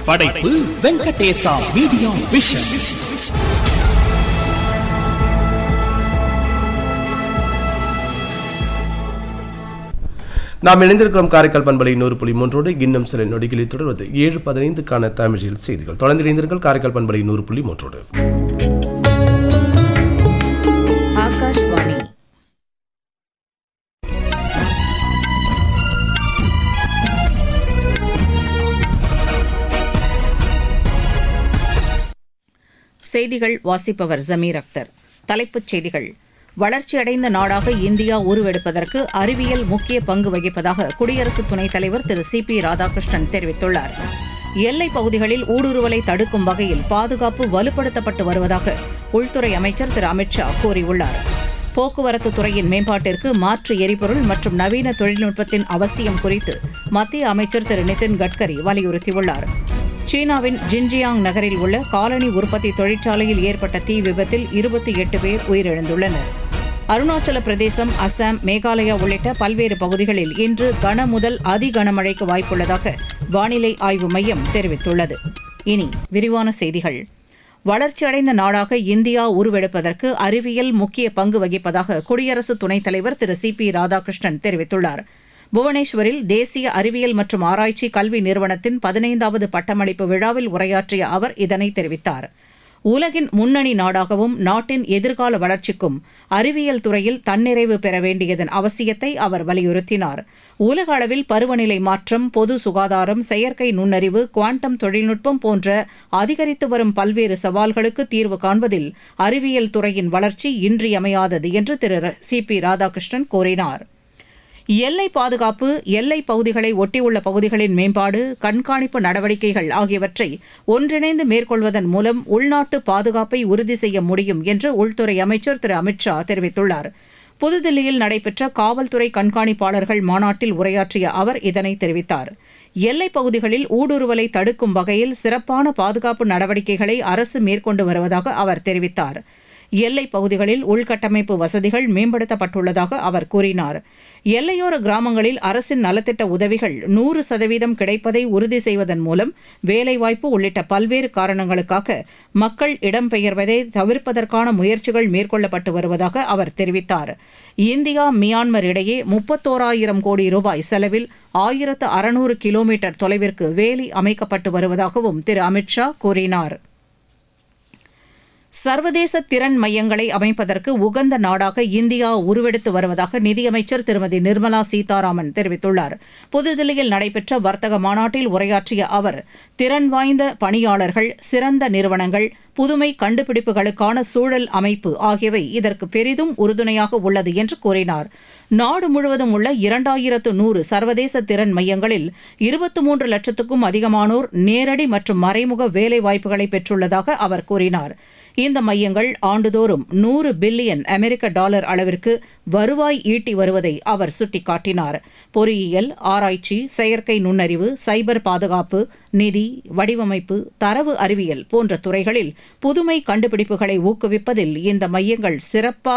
படைப்பு Venkatesha media vision. நாம் இணைந்திருக்கிறோம் காரைக்கால் பண்பலை 100.3 இன்னும் சில நொடிகளில் தொடர்வது 7:15 தமிழில் செய்திகள். தொடர்ந்து இணைந்திருங்கள் காரைக்கால் பண்பலை 100.3. ஆகாஷ்வாணி. செய்திகள் வாசிப்பவர் ஜமீர் அக்தர். தலைப்புச் செய்திகள். வளர்ச்சியடைந்த நாடாக இந்தியா உருவெடுப்பதற்கு அறிவியல் முக்கிய பங்கு வகிப்பதாக குடியரசு துணைத் தலைவர் திரு சி.பி. ராதாகிருஷ்ணன் தெரிவித்துள்ளார். எல்லைப் பகுதிகளில் ஊடுருவலை தடுக்கும் வகையில் பாதுகாப்பு வலுப்படுத்தப்பட்டு வருவதாக உள்துறை அமைச்சர் திரு அமித் ஷா கூறியுள்ளார். போக்குவரத்து துறையின் மேம்பாட்டிற்கு மாற்று எரிபொருள் மற்றும் நவீன தொழில்நுட்பத்தின் அவசியம் குறித்து மத்திய அமைச்சர் திரு நிதின் கட்கரி வலியுறுத்தியுள்ளார். சீனாவின் ஜின்ஜியாங் நகரில் உள்ள காலனி உற்பத்தி தொழிற்சாலையில் ஏற்பட்ட தீ விபத்தில் 28 பேர் உயிரிழந்துள்ளனர். அருணாச்சல பிரதேசம், அசாம், மேகாலயா உள்ளிட்ட பல்வேறு பகுதிகளில் இன்று கன முதல் அதி கனமழைக்கு வாய்ப்புள்ளதாக வானிலை ஆய்வு மையம் தெரிவித்துள்ளது. இனி விரிவான செய்திகள். வளர்ச்சியடைந்த நாடாக இந்தியா உருவெடுப்பதற்கு அறிவியல் முக்கிய பங்கு வகிப்பதாக குடியரசு துணைத் தலைவர் திரு சி.பி. ராதாகிருஷ்ணன் தெரிவித்துள்ளார். புவனேஸ்வரில் தேசிய அறிவியல் மற்றும் ஆராய்ச்சி கல்வி நிறுவனத்தின் 15வது பட்டமளிப்பு விழாவில் உரையாற்றிய அவர் இதனை தெரிவித்தார். உலகின் முன்னணி நாடாகவும் நாட்டின் எதிர்கால வளர்ச்சிக்கும் அறிவியல் துறையில் தன்னிறைவு பெற வேண்டியதன் அவசியத்தை அவர் வலியுறுத்தினார். உலக அளவில் பருவநிலை மாற்றம், பொது சுகாதாரம், செயற்கை நுண்ணறிவு, குவாண்டம் தொழில்நுட்பம் போன்ற அதிகரித்து வரும் பல்வேறு சவால்களுக்கு தீர்வு காண்பதில் அறிவியல் துறையின் வளர்ச்சி இன்றியமையாதது என்று திரு சி.பி. ராதாகிருஷ்ணன் கூறினார். எல்லை பாதுகாப்பு, எல்லைப் பகுதிகளை ஒட்டியுள்ள பகுதிகளின் மேம்பாடு, கண்காணிப்பு நடவடிக்கைகள் ஆகியவற்றை ஒன்றிணைந்து மேற்கொள்வதன் மூலம் உள்நாட்டு பாதுகாப்பை உறுதி செய்ய முடியும் என்று உள்துறை அமைச்சர் திரு அமித் ஷா தெரிவித்துள்ளார். புதுதில்லியில் நடைபெற்ற காவல்துறை கண்காணிப்பாளர்கள் மாநாட்டில் உரையாற்றிய அவர் இதனை தெரிவித்தார். எல்லைப் பகுதிகளில் ஊடுருவலை தடுக்கும் வகையில் சிறப்பான பாதுகாப்பு நடவடிக்கைகளை அரசு மேற்கொண்டு வருவதாக அவர் தெரிவித்தார். எல்லைப் பகுதிகளில் உள்கட்டமைப்பு வசதிகள் மேம்படுத்தப்பட்டுள்ளதாக அவர் கூறினார். எல்லையோர கிராமங்களில் அரசின் நலத்திட்ட உதவிகள் 100% கிடைப்பதை உறுதி செய்வதன் மூலம் வேலைவாய்ப்பு உள்ளிட்ட பல்வேறு காரணங்களுக்காக மக்கள் இடம்பெயர்வதை தவிர்ப்பதற்கான முயற்சிகள் மேற்கொள்ளப்பட்டு வருவதாக அவர் தெரிவித்தார். இந்தியா மியான்மர் இடையே 31,000 கோடி ரூபாய் செலவில் 1600 கிலோமீட்டர் தொலைவிற்கு வேலி அமைக்கப்பட்டு வருவதாகவும் திரு அமித் ஷா கூறினார். சர்வதேச திறன் மையங்களை அமைப்பதற்கு உகந்த நாடாக இந்தியா உருவெடுத்து வருவதாக நிதியமைச்சர் திருமதி நிர்மலா சீதாராமன் தெரிவித்துள்ளார். புதுதில்லியில் நடைபெற்ற வர்த்தக மாநாட்டில் உரையாற்றிய அவர், திறன் வாய்ந்த பணியாளர்கள், சிறந்த நிறுவனங்கள், புதுமை கண்டுபிடிப்புகளுக்கான சூழல் அமைப்பு ஆகியவை இதற்கு பெரிதும் உறுதுணையாக உள்ளது என்று கூறினார். நாடு முழுவதும் உள்ள 2100 சர்வதேச திறன் மையங்களில் 23 லட்சத்துக்கும் அதிகமானோர் நேரடி மற்றும் மறைமுக வேலைவாய்ப்புகளை பெற்றுள்ளதாக அவர் கூறினார். இந்த மையங்கள் ஆண்டுதோறும் $100 பில்லியன் அமெரிக்க டாலர் அளவிற்கு வருவாய் ஈட்டி வருவதை அவர் சுட்டிக்காட்டினார். பொறியியல், ஆராய்ச்சி, செயற்கை நுண்ணறிவு, சைபர் பாதுகாப்பு, நிதி, வடிவமைப்பு, தரவு அறிவியல் போன்ற துறைகளில் புதுமை கண்டுபிடிப்புகளை ஊக்குவிப்பதில் இந்த மையங்கள் சிறப்பாக